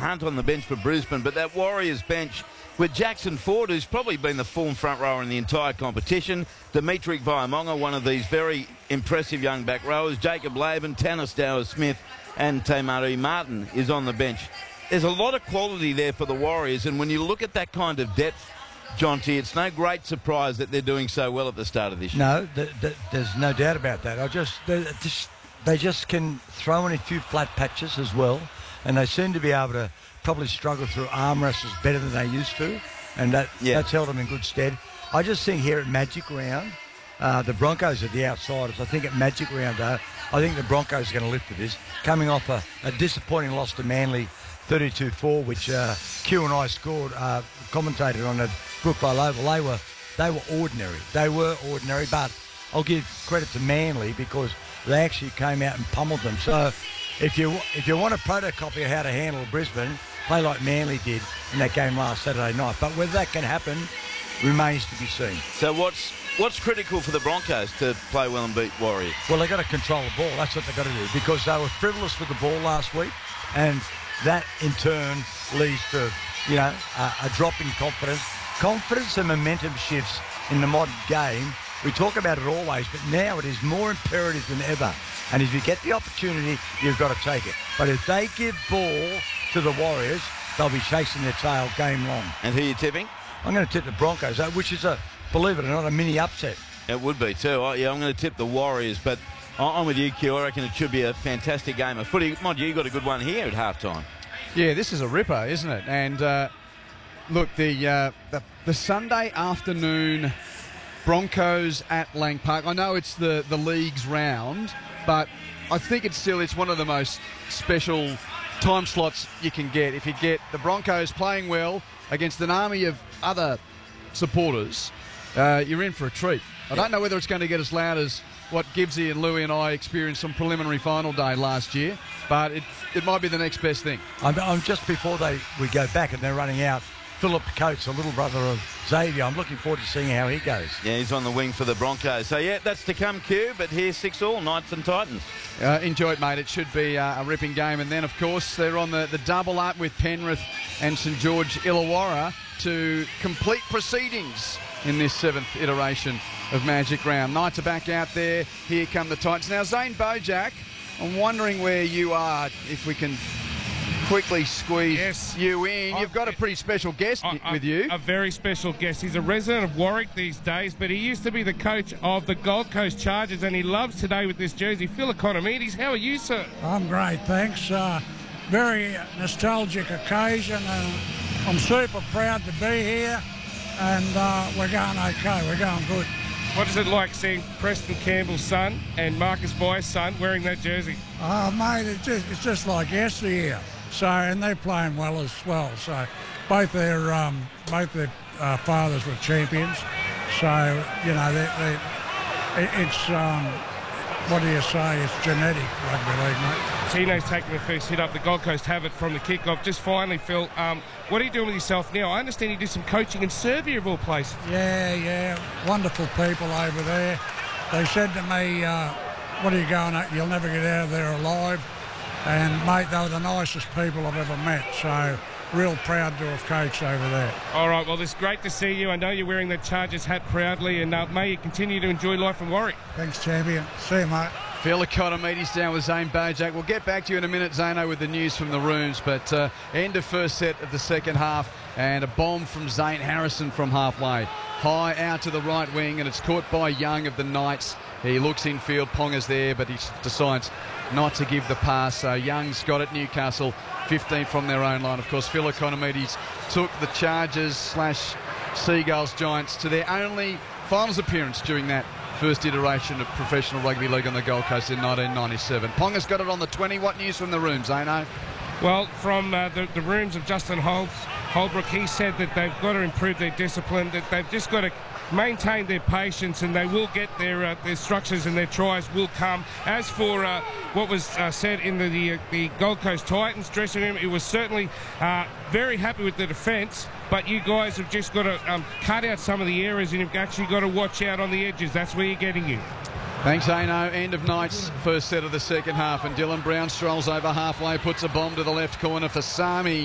Hunt on the bench for Brisbane, but that Warriors bench with Jackson Ford, who's probably been the form front rower in the entire competition, Dimitri Vaimonga, one of these very impressive young back rowers, Jacob Laban, Tanner Stowers-Smith and Te-Marie Martin is on the bench. There's a lot of quality there for the Warriors, and when you look at that kind of depth, Jonty, it's no great surprise that they're doing so well at the start of this year. No, there's no doubt about that. They just can throw in a few flat patches as well, and they seem to be able to probably struggle through arm wrestles better than they used to, and that's held them in good stead. I just think here at Magic Round, the Broncos are the outsiders. I think at Magic Round, though, I think the Broncos are going to lift with this, coming off a disappointing loss to Manly 32-4, which Q and I scored, commentated on at Brookvale Oval. They were ordinary. They were ordinary, but I'll give credit to Manly because they actually came out and pummeled them. So if you want a protocopy of how to handle Brisbane, play like Manly did in that game last Saturday night. But whether that can happen remains to be seen. So what's critical for the Broncos to play well and beat Warriors? Well, they've got to control the ball. That's what they've got to do, because they were frivolous with the ball last week, and that in turn leads to a drop in confidence. Confidence and momentum shifts in the modern game. We talk about it always, but now it is more imperative than ever. And if you get the opportunity, you've got to take it. But if they give ball to the Warriors, they'll be chasing their tail game long. And who are you tipping? I'm going to tip the Broncos, which is, believe it or not, a mini upset. It would be too. I'm going to tip the Warriors, but I'm with you, Q. I reckon it should be a fantastic game of footy. Mind you got a good one here at halftime. Yeah, this is a ripper, isn't it? And look, the Sunday afternoon Broncos at Lang Park. I know it's the league's round, but I think it's one of the most special time slots you can get. If you get the Broncos playing well against an army of other supporters, you're in for a treat. I don't know whether it's going to get as loud as what Gibbsy and Louie and I experienced on preliminary final day last year, but it might be the next best thing. I'm just before we go back and they're running out, Philip Coates, the little brother of Xavier. I'm looking forward to seeing how he goes. Yeah, he's on the wing for the Broncos. So, yeah, that's to come, Q, but here's 6-all, Knights and Titans. Enjoy it, mate. It should be a ripping game. And then, of course, they're on the double up with Penrith and St George Illawarra to complete proceedings in this 7th iteration of Magic Round. Knights are back out there. Here come the Titans. Now, Zane Bojack, I'm wondering where you are, if we can quickly squeeze you in. You've got a pretty special guest with you. A very special guest. He's a resident of Warwick these days, but he used to be the coach of the Gold Coast Chargers, and he loves today with this jersey. Phil Economides, how are you, sir? I'm great, thanks. Very nostalgic occasion. I'm super proud to be here, and we're going okay. We're going good. What is it like seeing Preston Campbell's son and Marcus Byers' son wearing that jersey? Oh, mate, it's just like yesteryear. So, and they're playing well as well. So, both their fathers were champions. So, it's what do you say? It's genetic rugby league, mate. Tino's taking the first hit up. The Gold Coast have it from the kickoff. Just finally, Phil, what are you doing with yourself now? I understand you did some coaching in Serbia, of all places. Yeah, wonderful people over there. They said to me, "What are you going at? You'll never get out of there alive." And, mate, they were the nicest people I've ever met, so real proud to have coached over there. All right, well, it's great to see you. I know you're wearing the Chargers hat proudly, and may you continue to enjoy life in Warwick. Thanks, champion. See you, mate. Phil Economides down with Zane Bojack. We'll get back to you in a minute, Zano, with the news from the rooms, but end of first set of the second half, and a bomb from Zane Harrison from halfway. High out to the right wing, and it's caught by Young of the Knights. He looks infield, Ponga's there, but he decides not to give the pass. So Young's got it, Newcastle, 15 from their own line. Of course, Phil Economides took the Chargers / Seagulls Giants to their only finals appearance during that first iteration of professional rugby league on the Gold Coast in 1997. Ponga's got it on the 20. What news from the room, Zano? Well, from the rooms of Justin Holbrook, he said that they've got to improve their discipline, that they've just got to maintain their patience, and they will get their structures, and their tries will come. As for what was said in the Gold Coast Titans dressing room, it was certainly very happy with the defence, but you guys have just got to cut out some of the errors, and you've actually got to watch out on the edges. That's where you're getting you. Thanks, Ano. End of night's first set of the second half, and Dylan Brown strolls over halfway, puts a bomb to the left corner for Sami.